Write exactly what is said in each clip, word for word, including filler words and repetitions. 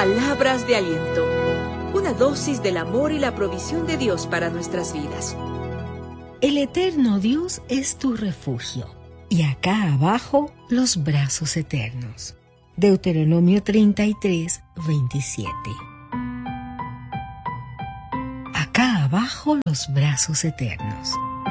Palabras de aliento. Una dosis del amor y la provisión de Dios para nuestras vidas. El eterno Dios es tu refugio, y acá abajo los brazos eternos. Deuteronomio treinta y tres, veintisiete. Acá abajo los brazos eternos.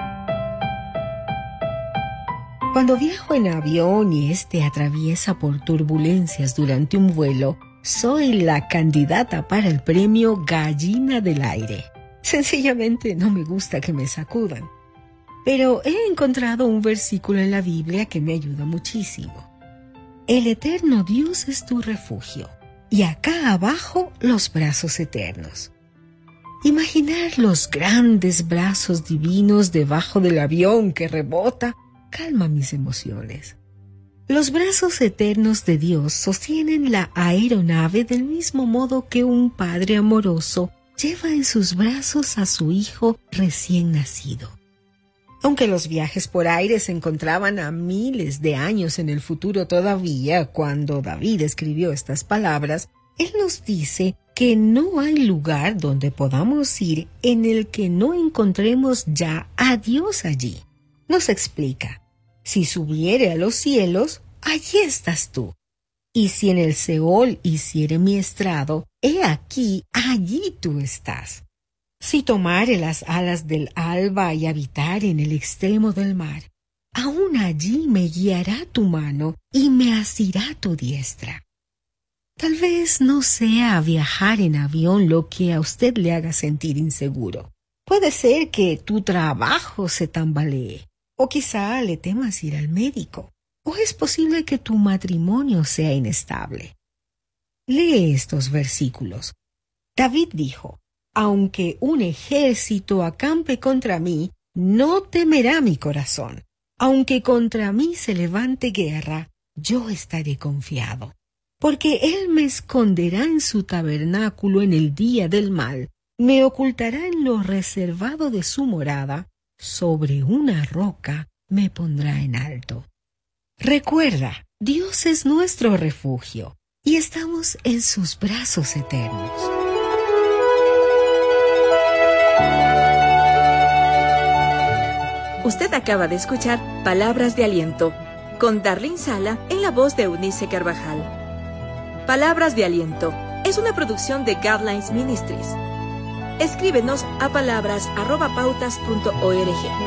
Cuando viajo en avión y este atraviesa por turbulencias durante un vuelo, soy la candidata para el premio Gallina del Aire. Sencillamente no me gusta que me sacudan. Pero he encontrado un versículo en la Biblia que me ayuda muchísimo. El eterno Dios es tu refugio, y acá abajo los brazos eternos. Imaginar los grandes brazos divinos debajo del avión que rebota calma mis emociones. Los brazos eternos de Dios sostienen la aeronave del mismo modo que un padre amoroso lleva en sus brazos a su hijo recién nacido. Aunque los viajes por aire se encontraban a miles de años en el futuro todavía, cuando David escribió estas palabras, él nos dice que no hay lugar donde podamos ir en el que no encontremos ya a Dios allí. Nos explica: si subiere a los cielos, allí estás tú. Y si en el Seol hiciere mi estrado, he aquí, allí tú estás. Si tomare las alas del alba y habitar en el extremo del mar, aún allí me guiará tu mano y me asirá tu diestra. Tal vez no sea viajar en avión lo que a usted le haga sentir inseguro. Puede ser que tu trabajo se tambalee, o quizá le temas ir al médico, o es posible que tu matrimonio sea inestable. Lee estos versículos. David dijo: aunque un ejército acampe contra mí, no temerá mi corazón. Aunque contra mí se levante guerra, yo estaré confiado. Porque él me esconderá en su tabernáculo en el día del mal, me ocultará en lo reservado de su morada, sobre una roca me pondrá en alto. Recuerda, Dios es nuestro refugio, y estamos en sus brazos eternos. Usted acaba de escuchar Palabras de Aliento, con Darlene Sala en la voz de Eunice Carvajal. Palabras de Aliento es una producción de Guidelines Ministries. Escríbenos a palabras arroba pautas punto org.